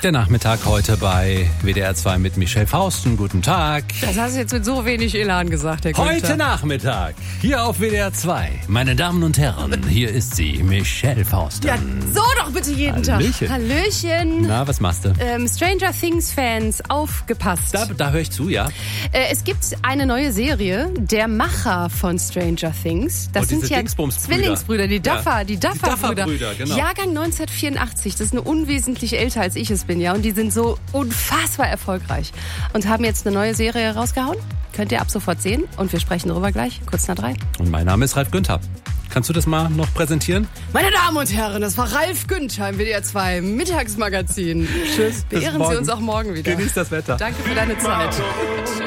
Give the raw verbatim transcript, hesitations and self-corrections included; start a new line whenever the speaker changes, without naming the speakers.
Der Nachmittag heute bei W D R zwei mit Michelle Fausten. Guten Tag.
Das hast du jetzt mit so wenig Elan gesagt, Herr Günther.
Heute Nachmittag, hier auf W D R zwei. Meine Damen und Herren, hier ist sie, Michelle Fausten.
Ja, so doch bitte jeden
Hallöchen.
Tag. Hallöchen.
Na, was machst du?
Ähm, Stranger Things Fans, aufgepasst.
Da, da höre ich zu, ja.
Äh, es gibt eine neue Serie, der Macher von Stranger Things. Das
Oh, diese
sind ja
Dingsbums-Brüder.
Zwillingsbrüder, die
Ja.
Duffer, die Duffer-Brüder.
Die Duffer-Brüder, genau.
Jahrgang neunzehnhundertvierundachtzig, das ist nur unwesentlich älter als ich es bin, ja. Und die sind so unfassbar erfolgreich und haben jetzt eine neue Serie rausgehauen. Könnt ihr ab sofort sehen und wir sprechen darüber gleich, kurz nach drei.
Und mein Name ist Ralf Günther. Kannst du das mal noch präsentieren?
Meine Damen und Herren, das war Ralf Günther im W D R zwei Mittagsmagazin.
Tschüss. bis
Beehren
morgen.
Sie uns auch morgen wieder.
Genieß das Wetter.
Danke für deine Zeit.